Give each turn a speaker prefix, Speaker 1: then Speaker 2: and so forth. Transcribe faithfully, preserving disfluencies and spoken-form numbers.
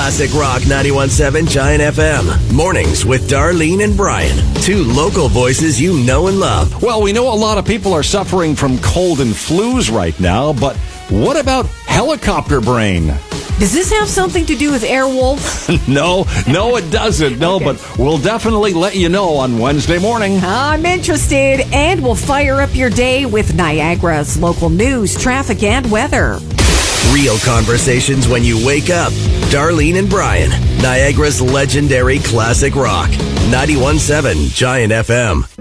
Speaker 1: Classic Rock ninety-one point seven Giant F M. Mornings with Darlene and Brian. Two local voices you know and love.
Speaker 2: Well, we know a lot of people are suffering from cold and flus right now, but what about helicopter brain?
Speaker 3: Does this have something to do with Airwolf?
Speaker 2: no, no, it doesn't. No, okay. But we'll definitely let you know on Wednesday morning.
Speaker 3: I'm interested, and we'll fire up your day with Niagara's local news, traffic, and weather.
Speaker 1: Real conversations when you wake up. Darlene and Brian, Niagara's legendary classic rock. ninety-one point seven Giant F M.